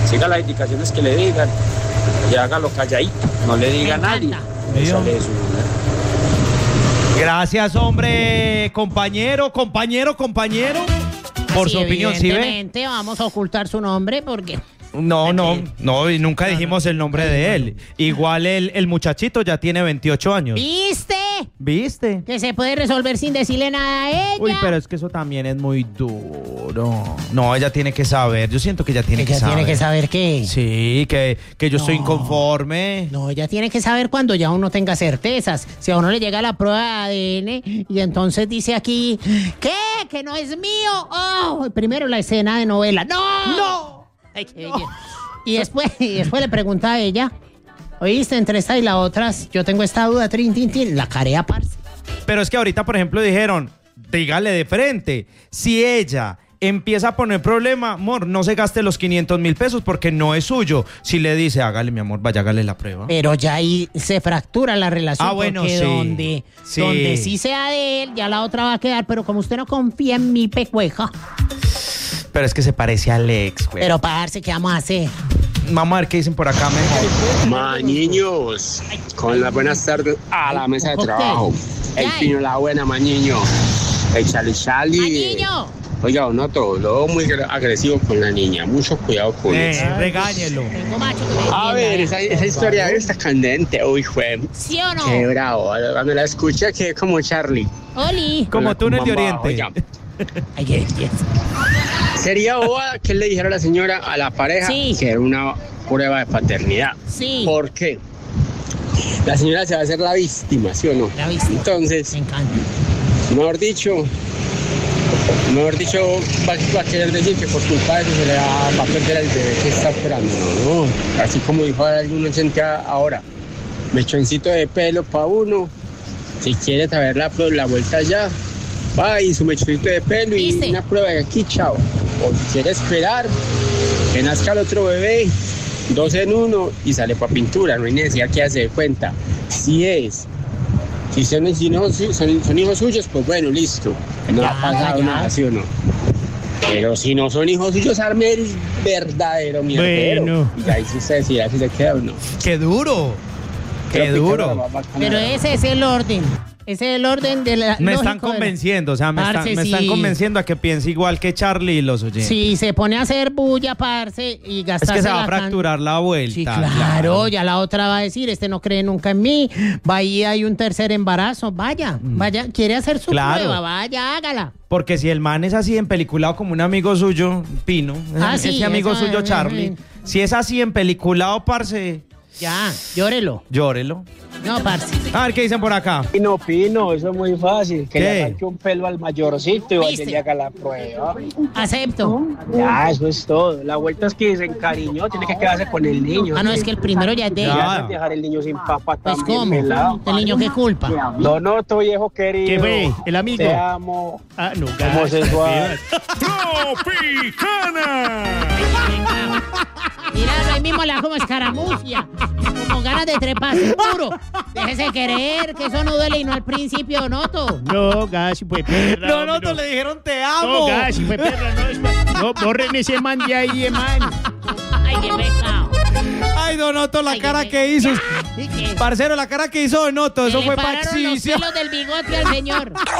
siga las indicaciones que le digan y hágalo calladito, no le diga a nadie. Eso le sube. Gracias, hombre, compañero, por su opinión, ¿sí ve? Evidentemente vamos a ocultar su nombre porque... No, y nunca dijimos el nombre de él. Igual el muchachito ya tiene 28 años. ¿Viste? Que se puede resolver sin decirle nada a ella. Uy, pero es que eso también es muy duro. No, ella tiene que saber. Yo siento que ella tiene que saber. ¿Ella tiene que saber qué? Sí, que yo estoy inconforme. No, ella tiene que saber cuando ya uno tenga certezas. Si a uno le llega la prueba de ADN y entonces dice aquí, ¿qué? ¿Que no es mío? Oh, primero la escena de novela. ¡No! Ay, qué belleza. Y después le pregunta a ella, oíste, entre esta y la otra, yo tengo esta duda, la carea, parce. Pero es que ahorita, por ejemplo, dijeron, dígale de frente, si ella empieza a poner problema, amor, no se gaste los 500,000 pesos porque no es suyo. Si le dice, hágale, mi amor, vaya, hágale la prueba. Pero ya ahí se fractura la relación. Bueno, porque sí. donde sí sea de él, ya la otra va a quedar, pero como usted no confía en mi pecueja. Pero es que se parece a Alex, güey. Pero, parce, ¿qué vamos a hacer? Vamos a ver qué dicen por acá mejor. Mañiños, con las buenas tardes a la mesa de trabajo. El Pino la buena, Mañiño. El Chali. ¡Mañiño! Oiga, no todo, lo muy agresivo con la niña. Mucho cuidado con eso. Regáñelo. Tengo macho que me A ver, esa historia está candente. Uy, jue. ¿Sí o no? Qué bravo. Cuando la escuché, quedé como Charlie. Oli. Como túnel de Oriente. Oiga, Ay, qué belleza. sería boba que le dijera a la señora, a la pareja, que era una prueba de paternidad. Sí. ¿Por qué? La señora se va a hacer la víctima, ¿sí o no? La víctima. Entonces, Me encanta. mejor dicho, va a querer decir que por culpa de eso se le va a perder el bebé que está esperando. No. Así como dijo algún oyente ahora, mechoncito de pelo para uno, si quiere saber la vuelta ya, va y su mechoncito de pelo y una prueba de aquí, chao. O si quiere esperar que nazca el otro bebé, 2 en 1 y sale para pintura, no hay necesidad que hacer cuenta. Si son hijos suyos, pues bueno, listo. No ha pasado nada, ¿sí o no? Pero si no son hijos suyos, arme el verdadero mierdero. Bueno. Y ahí sí se decirá si se queda o no. ¡Qué duro! ¡Qué duro! Pero ese es el orden. Ese es el orden de la... Me están convenciendo, o sea, me están convenciendo a que piense igual que Charlie y los oyentes. Sí, se pone a hacer bulla, parce, y gastarse. Es que se va a fracturar la vuelta. Sí, claro, ya la otra va a decir, este no cree nunca en mí, va y hay un tercer embarazo, vaya, quiere hacer su prueba, vaya, hágala. Porque si el man es así empeliculado como un amigo suyo, Pino, ese amigo suyo Charlie, si es así empeliculado, parce... Ya, llórelo. No, parce. A ver, ¿qué dicen por acá? Pino, eso es muy fácil. Que le saque un pelo al mayorcito y vaya y haga la prueba. Acepto. Ya, eso es todo. La vuelta es que se encariñó, tiene que quedarse con el niño. Ah, no, es que el primero ya es de ella. No dejar el niño sin papá pues también. ¿cómo? Pelado. ¿El niño qué culpa? Donoto, viejo querido. ¿Qué fue? ¿El amigo? Te amo. Ah, no, homosexual. ¡Tropicana! Míralo, ahí mismo le da como escaramucia, como ganas de trepar seguro. Déjese querer, que eso no duele y no al principio, Donoto. No, Gashi, pues perra. Donoto, le dijeron te amo. No, Gashi, pues perra, no, borren ese man de ahí, man. Ay, qué pecado. Ay, Donoto, la cara que hizo. Parcero, la cara que hizo Donoto, eso fue para exhibición. Le pararon los pelos del bigote al señor.